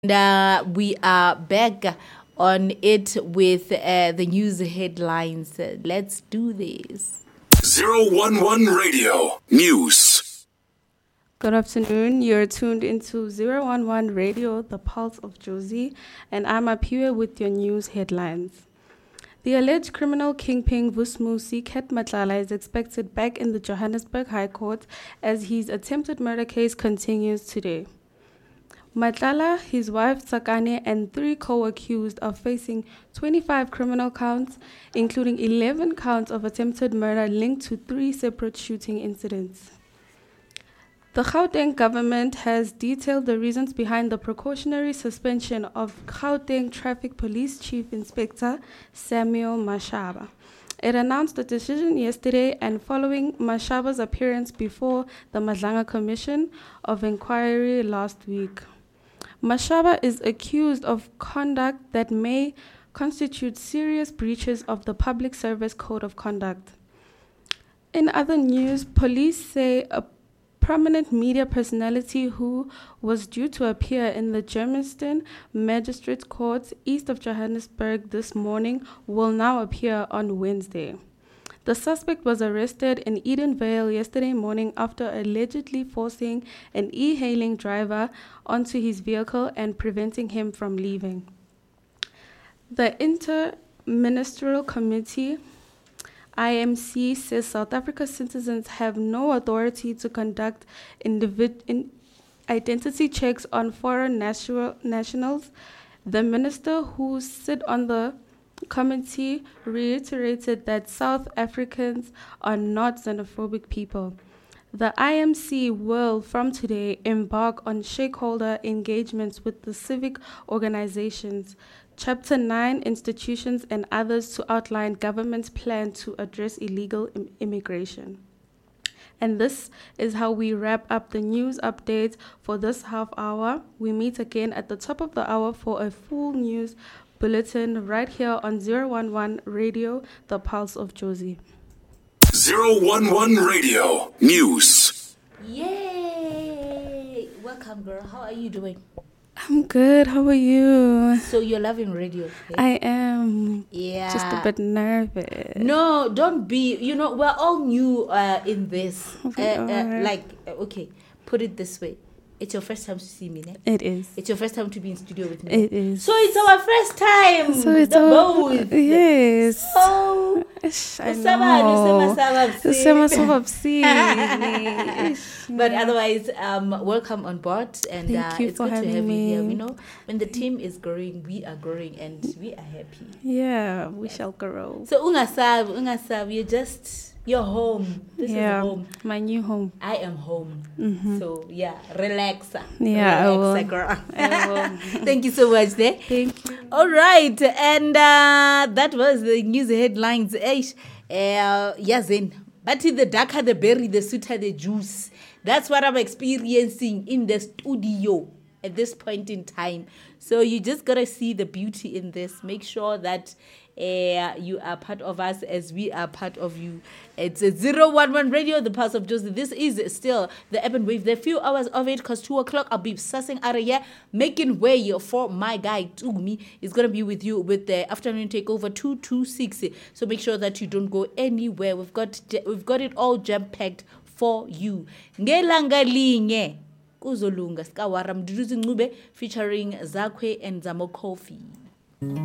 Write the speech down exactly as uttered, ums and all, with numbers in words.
And uh, we are back on it with uh, the news headlines. Uh, let's do this. zero one one Radio News. Good afternoon. You're tuned into zero one one Radio, the pulse of Josie, and I'm up here with your news headlines. The alleged criminal kingpin Vusmusi Ket Matlala is expected back in the Johannesburg High Court as his attempted murder case continues today. Matlala, his wife Tsakane, and three co-accused are facing twenty-five criminal counts, including eleven counts of attempted murder linked to three separate shooting incidents. The Gauteng government has detailed the reasons behind the precautionary suspension of Gauteng Traffic Police Chief Inspector Samuel Mashaba. It announced the decision yesterday and following Mashaba's appearance before the Madlanga Commission of Inquiry last week. Mashaba is accused of conduct that may constitute serious breaches of the Public Service Code of Conduct. In other news, police say a prominent media personality who was due to appear in the Germiston Magistrates Court east of Johannesburg this morning will now appear on Wednesday. The suspect was arrested in Edenvale yesterday morning after allegedly forcing an e-hailing driver onto his vehicle and preventing him from leaving. The Inter-Ministerial Committee I M C says South Africa's citizens have no authority to conduct individ- in identity checks on foreign national- nationals. The minister who sit on the committee reiterated that South Africans are not xenophobic people. The I M C will, from today, embark on stakeholder engagements with the civic organizations, Chapter nine institutions, and others to outline government's plan to address illegal im- immigration. And this is how we wrap up the news updates for this half hour. We meet again at the top of the hour for a full news bulletin right here on zero one one Radio, the pulse of Josie. zero one one Radio News. Yay! Welcome, girl. How are you doing? I'm good. How are you? So you're loving radio? Okay? I am. Yeah. Just a bit nervous. No, don't be. You know, we're all new uh, in this. Uh, uh, like, uh, okay, put it this way. It's your first time to see me, ne? It is. It's your first time to be in studio with me. It is. So it's our first time. So it's the our, both. Yes. So Ish, I Usama, know. Usama, Usama, Usama, Ish, But yeah. otherwise, um, welcome on board, and Thank uh, you it's for good to having have you here. me. You know, when the team is growing, we are growing, and we are happy. Yeah, we shall grow. So ungasab, ungasab, you're just you're home. This yeah, is home. my new home. I am home. Mm-hmm. So yeah, relax. Yeah, relax, I will. girl. I will. Thank you so much, there. Thank you. All right, and uh, that was the news headlines. Eish, uh, yazin. But the darker the berry, the sweeter the juice. That's what I'm experiencing in the studio at this point in time. So you just gotta see the beauty in this. Make sure that uh, you are part of us as we are part of you. It's a zero one one Radio, the pulse of Josie. This is still the Urban Wave. There are a few hours of it because two o'clock I'll be sussing out of here, making way for my guy Tumi. Is gonna be with you with the afternoon takeover two two six. So make sure that you don't go anywhere. We've got we've got it all jam packed for you. Ngelanga linye kuzolunga skawara mduduzi ngube featuring Zakwe and Zamo Coffee.